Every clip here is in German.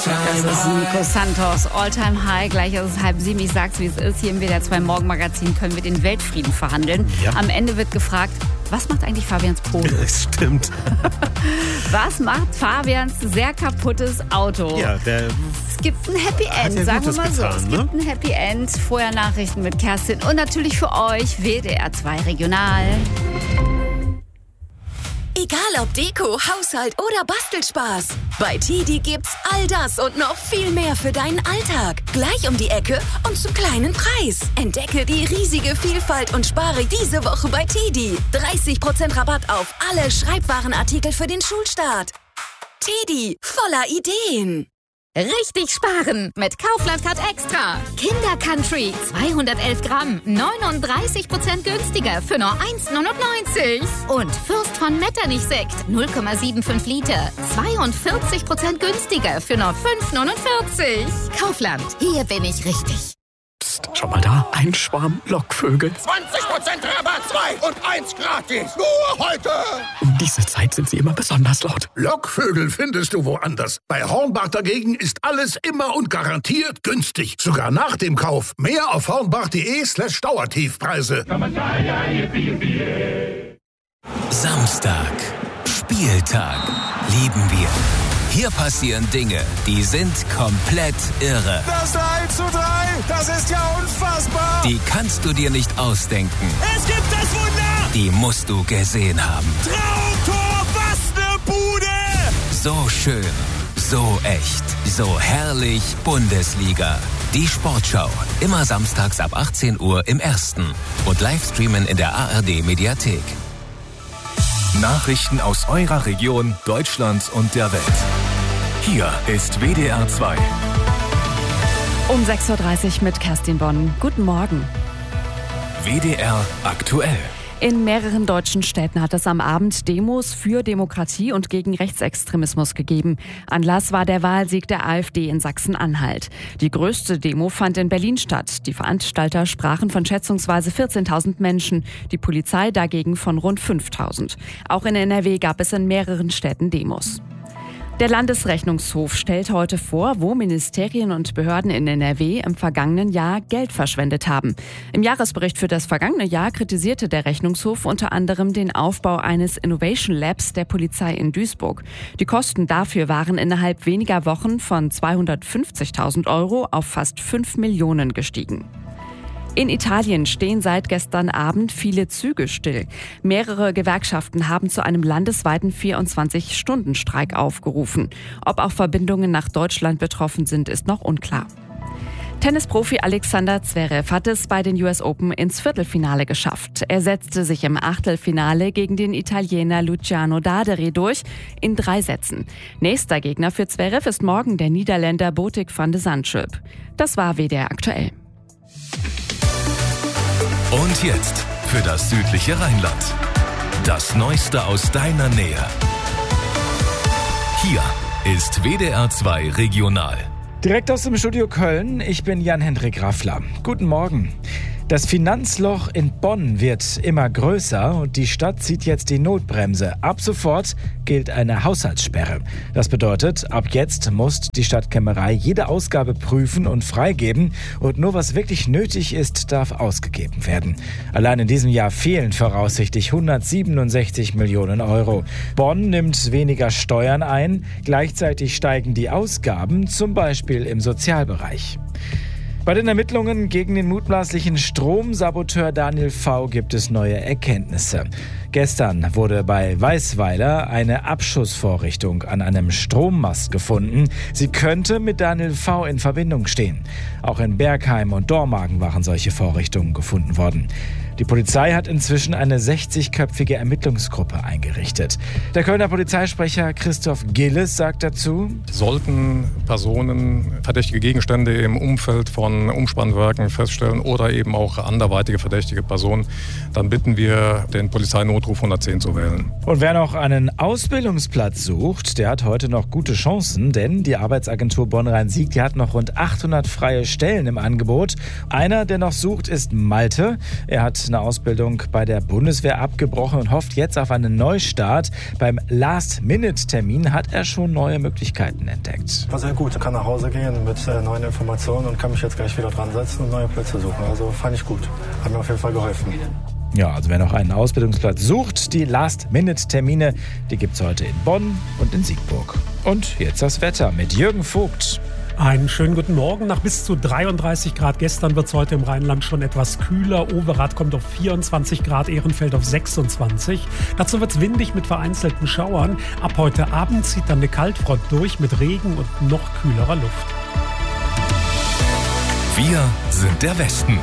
Das ist Nico Santos, All-Time High. Gleich ist es 6:30. Ich sag's, wie es ist. Hier im WDR 2 Morgenmagazin können wir den Weltfrieden verhandeln. Ja. Am Ende wird gefragt, was macht eigentlich Fabians Polo? Das stimmt. Was macht Fabians sehr kaputtes Auto? Ja, es gibt ein Happy End, sagen wir mal so. Es gibt ein Happy End. Vorher Nachrichten mit Kerstin und natürlich für euch WDR 2 Regional. Egal ob Deko, Haushalt oder Bastelspaß. Bei TIDI gibt's all das und noch viel mehr für deinen Alltag. Gleich um die Ecke und zum kleinen Preis. Entdecke die riesige Vielfalt und spare diese Woche bei TIDI. 30% Rabatt auf alle Schreibwarenartikel für den Schulstart. TIDI, voller Ideen. Richtig sparen mit Kaufland Card Extra. Kinder Country 211 Gramm, 39% günstiger für nur 1,99. Und Fürst von Metternich Sekt 0,75 Liter, 42% günstiger für nur 5,49. Kaufland, hier bin ich richtig. Psst, schau mal da, ein Schwarm Lockvögel. 20% Rabatt, 2 und 1 gratis. Nur heute. Um diese Zeit sind sie immer besonders laut. Lockvögel findest du woanders. Bei Hornbach dagegen ist alles immer und garantiert günstig. Sogar nach dem Kauf. Mehr auf hornbach.de/Dauertiefpreise. Samstag. Spieltag. Lieben wir. Hier passieren Dinge, die sind komplett irre. Das 3:3, das ist ja unfassbar. Die kannst du dir nicht ausdenken. Es gibt das Wunder. Die musst du gesehen haben. Traumtor, was ne Bude. So schön, so echt, so herrlich Bundesliga. Die Sportschau, immer samstags ab 18 Uhr im Ersten und Livestreamen in der ARD-Mediathek. Nachrichten aus eurer Region, Deutschland und der Welt. Hier ist WDR 2. Um 6:30 Uhr mit Kerstin Bonn. Guten Morgen. WDR aktuell. In mehreren deutschen Städten hat es am Abend Demos für Demokratie und gegen Rechtsextremismus gegeben. Anlass war der Wahlsieg der AfD in Sachsen-Anhalt. Die größte Demo fand in Berlin statt. Die Veranstalter sprachen von schätzungsweise 14.000 Menschen, die Polizei dagegen von rund 5.000. Auch in NRW gab es in mehreren Städten Demos. Der Landesrechnungshof stellt heute vor, wo Ministerien und Behörden in NRW im vergangenen Jahr Geld verschwendet haben. Im Jahresbericht für das vergangene Jahr kritisierte der Rechnungshof unter anderem den Aufbau eines Innovation Labs der Polizei in Duisburg. Die Kosten dafür waren innerhalb weniger Wochen von 250.000 € auf fast 5 Millionen gestiegen. In Italien stehen seit gestern Abend viele Züge still. Mehrere Gewerkschaften haben zu einem landesweiten 24-Stunden-Streik aufgerufen. Ob auch Verbindungen nach Deutschland betroffen sind, ist noch unklar. Tennisprofi Alexander Zverev hat es bei den US Open ins Viertelfinale geschafft. Er setzte sich im Achtelfinale gegen den Italiener Luciano Daderi durch in 3 Sätzen. Nächster Gegner für Zverev ist morgen der Niederländer Botic van de Zandschulp. Das war WDR aktuell. Und jetzt für das südliche Rheinland. Das Neueste aus deiner Nähe. Hier ist WDR 2 Regional. Direkt aus dem Studio Köln, ich bin Jan-Hendrik Raffler. Guten Morgen. Das Finanzloch in Bonn wird immer größer und die Stadt zieht jetzt die Notbremse. Ab sofort gilt eine Haushaltssperre. Das bedeutet, ab jetzt muss die Stadtkämmerei jede Ausgabe prüfen und freigeben und nur was wirklich nötig ist, darf ausgegeben werden. Allein in diesem Jahr fehlen voraussichtlich 167 Millionen €. Bonn nimmt weniger Steuern ein, gleichzeitig steigen die Ausgaben, zum Beispiel im Sozialbereich. Bei den Ermittlungen gegen den mutmaßlichen Stromsaboteur Daniel V. gibt es neue Erkenntnisse. Gestern wurde bei Weißweiler eine Abschussvorrichtung an einem Strommast gefunden. Sie könnte mit Daniel V. in Verbindung stehen. Auch in Bergheim und Dormagen waren solche Vorrichtungen gefunden worden. Die Polizei hat inzwischen eine 60-köpfige Ermittlungsgruppe eingerichtet. Der Kölner Polizeisprecher Christoph Gilles sagt dazu: Sollten Personen verdächtige Gegenstände im Umfeld von Umspannwerken feststellen oder eben auch anderweitige verdächtige Personen, dann bitten wir, den Polizeinotruf 110 zu wählen. Und wer noch einen Ausbildungsplatz sucht, der hat heute noch gute Chancen, denn die Arbeitsagentur Bonn-Rhein-Sieg, die hat noch rund 800 freie Stellen im Angebot. Einer, der noch sucht, ist Malte. Er hat eine Ausbildung bei der Bundeswehr abgebrochen und hofft jetzt auf einen Neustart. Beim Last-Minute-Termin hat er schon neue Möglichkeiten entdeckt. War sehr gut. Ich kann nach Hause gehen mit neuen Informationen und kann mich jetzt gleich wieder dran setzen und neue Plätze suchen. Also fand ich gut. Hat mir auf jeden Fall geholfen. Ja, also wer noch einen Ausbildungsplatz sucht, die Last-Minute-Termine, die gibt's heute in Bonn und in Siegburg. Und jetzt das Wetter mit Jürgen Vogt. Einen schönen guten Morgen. Nach bis zu 33 Grad gestern wird es heute im Rheinland schon etwas kühler. Overath kommt auf 24 Grad, Ehrenfeld auf 26. Dazu wird es windig mit vereinzelten Schauern. Ab heute Abend zieht dann eine Kaltfront durch mit Regen und noch kühlerer Luft. Wir sind der Westen.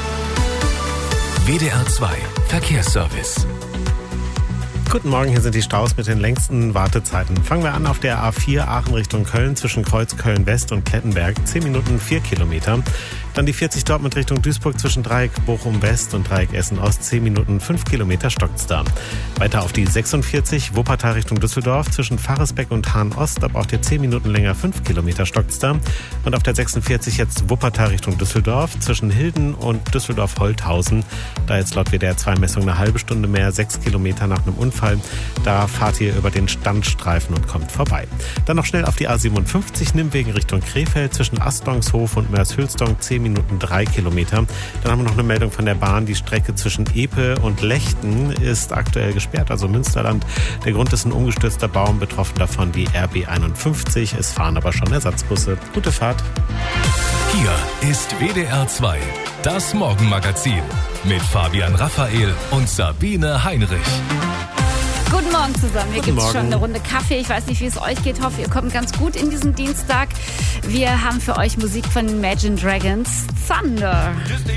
WDR 2 Verkehrsservice. Guten Morgen, hier sind die Staus mit den längsten Wartezeiten. Fangen wir an auf der A4 Aachen Richtung Köln zwischen Kreuz Köln-West und Klettenberg. 10 Minuten 4 Kilometer. Dann die 40 Dortmund Richtung Duisburg zwischen Dreieck Bochum-West und Dreieck Essen-Ost. 10 Minuten 5 Kilometer stockt's da. Weiter auf die 46 Wuppertal Richtung Düsseldorf zwischen Faresbeck und Hahn-Ost. Da braucht ihr 10 Minuten länger, 5 Kilometer stockt's da. Und auf der 46 jetzt Wuppertal Richtung Düsseldorf zwischen Hilden und Düsseldorf-Holthausen. Da jetzt laut WDR 2 Messung eine halbe Stunde mehr, 6 Kilometer nach einem Unfall. Da fahrt ihr über den Standstreifen und kommt vorbei. Dann noch schnell auf die A57 Nimwegen Richtung Krefeld zwischen Astlongshof und Mörs-Hülsdorf. 10 Minuten 3 Kilometer. Dann haben wir noch eine Meldung von der Bahn. Die Strecke zwischen Epe und Lechten ist aktuell gesperrt, also Münsterland. Der Grund ist ein umgestürzter Baum, betroffen davon die RB 51. Es fahren aber schon Ersatzbusse. Gute Fahrt. Hier ist WDR 2, das Morgenmagazin mit Fabian Raphael und Sabine Heinrich. Guten Morgen zusammen. Hier gibt es schon Morgen. eine Runde Kaffee. Ich weiß nicht, wie es euch geht. Hoffe, ihr kommt ganz gut in diesen Dienstag. Wir haben für euch Musik von Imagine Dragons. Thunder.